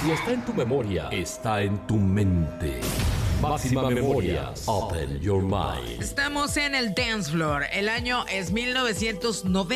Si está en tu memoria, está en tu mente. Máxima Memorias. Open your mind. Estamos en el dance floor. El año es 1990.